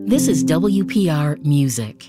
This is WPR Music.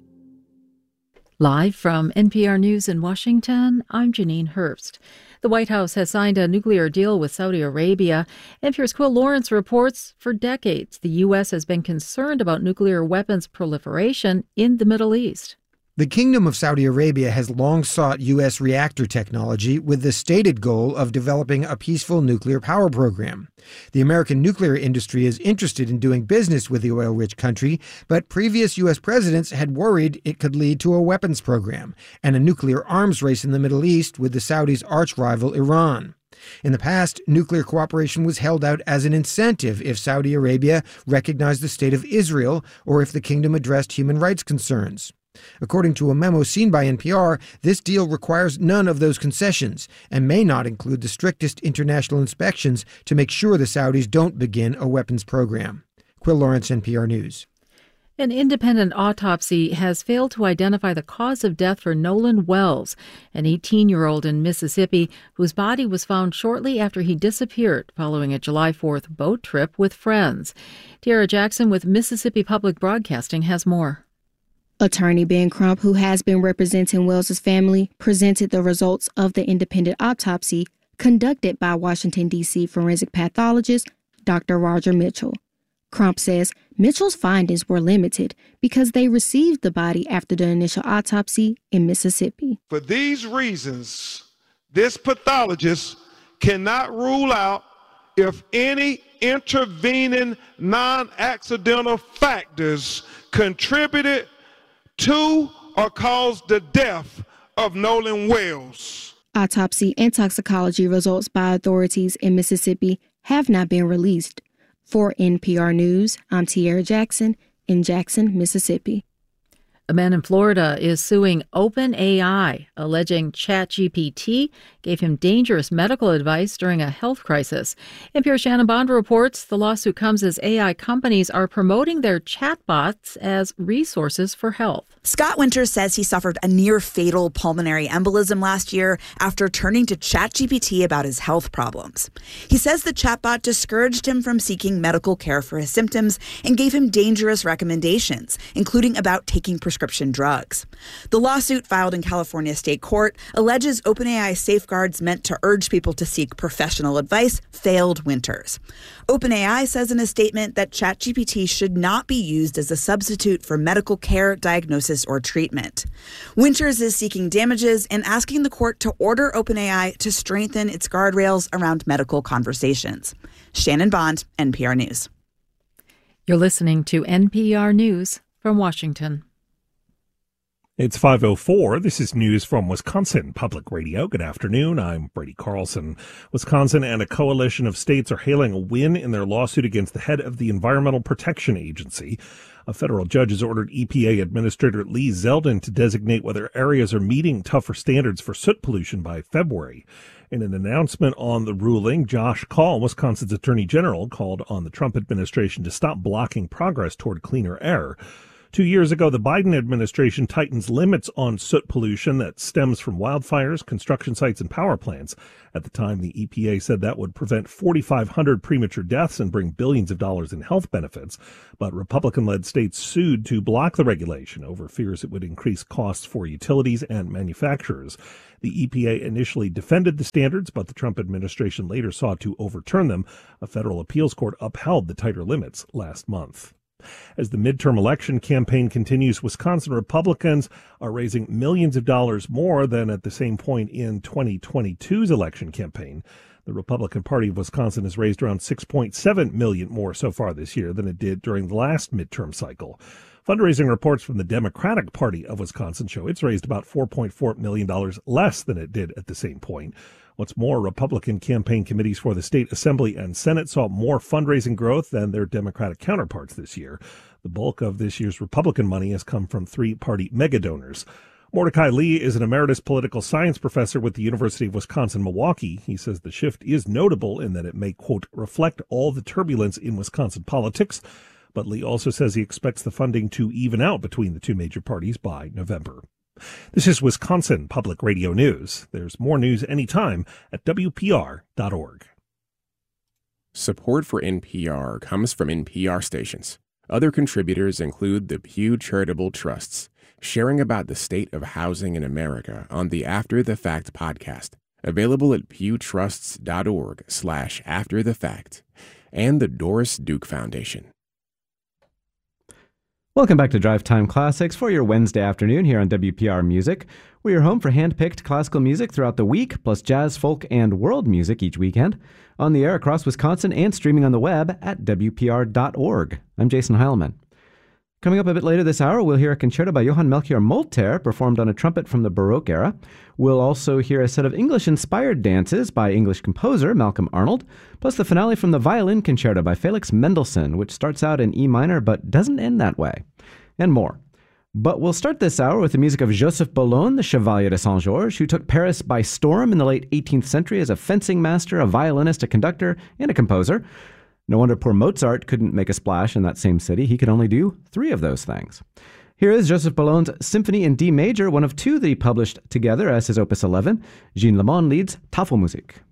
Live from NPR News in Washington, I'm Janine Herbst. The White House has signed a nuclear deal with Saudi Arabia. NPR's Quill Lawrence reports for decades, the U.S. has been concerned about nuclear weapons proliferation in the Middle East. The Kingdom of Saudi Arabia has long sought U.S. reactor technology with the stated goal of developing a peaceful nuclear power program. The American nuclear industry is interested in doing business with the oil-rich country, but previous U.S. presidents had worried it could lead to a weapons program and a nuclear arms race in the Middle East with the Saudis' arch-rival Iran. In the past, nuclear cooperation was held out as an incentive if Saudi Arabia recognized the state of Israel or if the kingdom addressed human rights concerns. According to a memo seen by NPR, this deal requires none of those concessions and may not include the strictest international inspections to make sure the Saudis don't begin a weapons program. Quill Lawrence, NPR News. An independent autopsy has failed to identify the cause of death for Nolan Wells, an 18-year-old in Mississippi whose body was found shortly after he disappeared following a July 4th boat trip with friends. Tiara Jackson with Mississippi Public Broadcasting has more. Attorney Ben Crump, who has been representing Wells's family, presented the results of the independent autopsy conducted by Washington, D.C. forensic pathologist Dr. Roger Mitchell. Crump says Mitchell's findings were limited because they received the body after the initial autopsy in Mississippi. For these reasons, this pathologist cannot rule out if any intervening non-accidental factors contributed to or caused the death of Nolan Wells. Autopsy and toxicology results by authorities in Mississippi have not been released. For NPR News, I'm Tiara Jackson in Jackson, Mississippi. A man in Florida is suing OpenAI, alleging ChatGPT gave him dangerous medical advice during a health crisis. NPR's Shannon Bond reports the lawsuit comes as AI companies are promoting their chatbots as resources for health. Scott Winters says he suffered a near-fatal pulmonary embolism last year after turning to ChatGPT about his health problems. He says the chatbot discouraged him from seeking medical care for his symptoms and gave him dangerous recommendations, including about taking prescription drugs. The lawsuit filed in California state court alleges OpenAI safeguards meant to urge people to seek professional advice failed Winters. OpenAI says in a statement that ChatGPT should not be used as a substitute for medical care, diagnosis, or treatment. Winters is seeking damages and asking the court to order OpenAI to strengthen its guardrails around medical conversations. Shannon Bond, NPR News. You're listening to NPR News from Washington. It's 5:04. This is news from Wisconsin Public Radio. Good afternoon. I'm Brady Carlson. Wisconsin and a coalition of states are hailing a win in their lawsuit against the head of the Environmental Protection Agency. A federal judge has ordered EPA Administrator Lee Zeldin to designate whether areas are meeting tougher standards for soot pollution by February. In an announcement on the ruling, Josh Kaul, Wisconsin's Attorney General, called on the Trump administration to stop blocking progress toward cleaner air. 2 years ago, the Biden administration tightens limits on soot pollution that stems from wildfires, construction sites, and power plants. At the time, the EPA said that would prevent 4,500 premature deaths and bring billions of dollars in health benefits. But Republican-led states sued to block the regulation over fears it would increase costs for utilities and manufacturers. The EPA initially defended the standards, but the Trump administration later sought to overturn them. A federal appeals court upheld the tighter limits last month. As the midterm election campaign continues, Wisconsin Republicans are raising millions of dollars more than at the same point in 2022's election campaign. The Republican Party of Wisconsin has raised around $6.7 million more so far this year than it did during the last midterm cycle. Fundraising reports from the Democratic Party of Wisconsin show it's raised about $4.4 million less than it did at the same point. What's more, Republican campaign committees for the state assembly and Senate saw more fundraising growth than their Democratic counterparts this year. The bulk of this year's Republican money has come from three-party megadonors. Mordecai Lee is an emeritus political science professor with the University of Wisconsin-Milwaukee. He says the shift is notable in that it may, quote, reflect all the turbulence in Wisconsin politics. But Lee also says he expects the funding to even out between the two major parties by November. This is Wisconsin Public Radio News. There's more news anytime at WPR.org. Support for NPR comes from NPR stations. Other contributors include the Pew Charitable Trusts, sharing about the state of housing in America on the After the Fact podcast, available at pewtrusts.org/afterthefact, and the Doris Duke Foundation. Welcome back to Drive Time Classics for your Wednesday afternoon here on WPR Music. We're your home for hand-picked classical music throughout the week, plus jazz, folk, and world music each weekend. On the air across Wisconsin and streaming on the web at WPR.org. I'm Jason Heilman. Coming up a bit later this hour, we'll hear a concerto by Johann Melchior Molter, performed on a trumpet from the Baroque era. We'll also hear a set of English-inspired dances by English composer Malcolm Arnold, plus the finale from the Violin Concerto by Felix Mendelssohn, which starts out in E minor but doesn't end that way, and more. But we'll start this hour with the music of Joseph Boulogne, the Chevalier de Saint-Georges, who took Paris by storm in the late 18th century as a fencing master, a violinist, a conductor, and a composer. No wonder poor Mozart couldn't make a splash in that same city. He could only do 3 of those things. Here is Joseph Boulogne's Symphony in D major, one of 2 that he published together as his Opus 11. Gilles Lemon leads Tafelmusik.